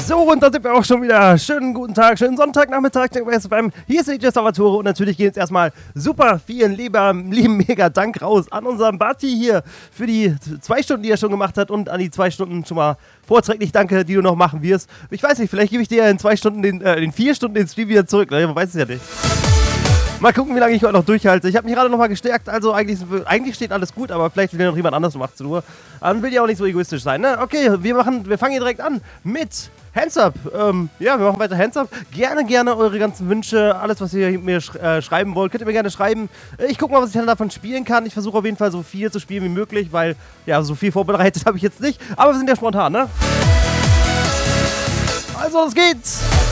So, und da sind wir auch schon wieder. Schönen guten Tag, schönen Sonntagnachmittag. Hier ist DJ Salvatore und natürlich geht jetzt erstmal super vielen lieben mega Dank raus an unseren Bati hier für die 2 Stunden, die er schon gemacht hat und an die 2 Stunden schon mal vorträglich danke, die du noch machen wirst. Ich weiß nicht, vielleicht gebe ich dir ja in 2 Stunden, in 4 Stunden den Stream wieder zurück. Man weiß es ja nicht. Mal gucken, wie lange ich heute noch durchhalte. Ich habe mich gerade nochmal gestärkt, also eigentlich steht alles gut, aber vielleicht will ja noch jemand anders um 18 Uhr. Dann will ja auch nicht so egoistisch sein, ne? Okay, wir fangen hier direkt an mit Hands Up. Ja, wir machen weiter Hands Up. Gerne eure ganzen Wünsche, alles, was ihr mir schreiben wollt, könnt ihr mir gerne schreiben. Ich gucke mal, was ich dann davon spielen kann. Ich versuche auf jeden Fall so viel zu spielen wie möglich, weil, ja, so viel vorbereitet habe ich jetzt nicht. Aber wir sind ja spontan, ne? Also, los geht's!